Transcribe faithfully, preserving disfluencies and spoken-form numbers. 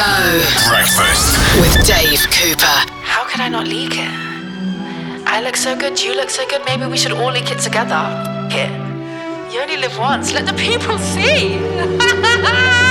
go. Breakfast With Dave Cooper. How could I not leak it? I look so good, you look so good, maybe we should all leak it together. F- it. You only live once, let the people see.